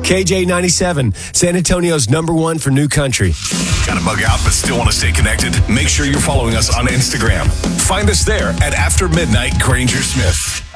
KJ97, San Antonio's #1 for new country. Got to bug out but still want to stay connected? Make sure you're following us on Instagram. Find us there at After Midnight Granger Smith.